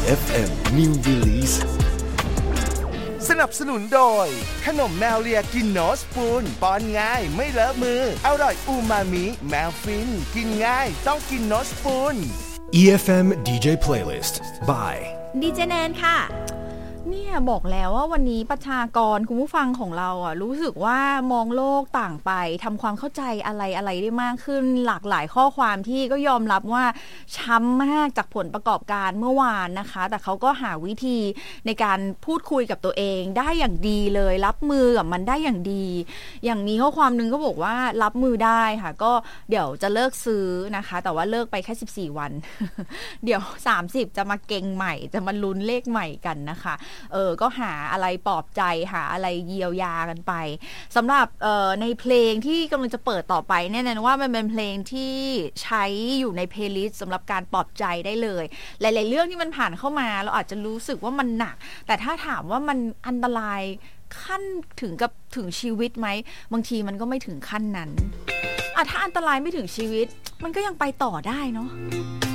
EFM New Release สนับสนุนโดยขนมแมวเลียกินโนสปูนป้อนง่ายไม่เลอะมืออร่อยอูมามิแมวฟินกินง่ายต้องกินโนสปูน EFM DJ Playlist by ดีเจแนนค่ะเนี่ยบอกแล้วว่าวันนี้ประชากรคุณผู้ฟังของเราอ่ะรู้สึกว่ามองโลกต่างไปทำความเข้าใจอะไรได้มากขึ้นหลากหลายข้อความที่ก็ยอมรับว่าช้ำมากจากผลประกอบการเมื่อวานนะคะแต่เขาก็หาวิธีในการพูดคุยกับตัวเองได้อย่างดีเลยรับมือกับมันได้อย่างดีอย่างมีข้อความนึงก็บอกว่ารับมือได้ค่ะก็เดี๋ยวจะเลิกซื้อนะคะแต่ว่าเลิกไปแค่14วัน เดี๋ยว30จะมาเก็งใหม่จะมาลุ้นเลขใหม่กันนะคะก็หาอะไรปลอบใจหาอะไรเยียวยากันไปสำหรับในเพลงที่กำลังจะเปิดต่อไปแน่นอนว่ามันเป็นเพลงที่ใช้อยู่ในเพลย์ลิสต์สำหรับการปลอบใจได้เลยหลายๆเรื่องที่มันผ่านเข้ามาเราอาจจะรู้สึกว่ามันหนักแต่ถ้าถามว่ามันอันตรายขั้นถึงชีวิตไหมบางทีมันก็ไม่ถึงขั้นนั้นถ้าอันตรายไม่ถึงชีวิตมันก็ยังไปต่อได้เนาะ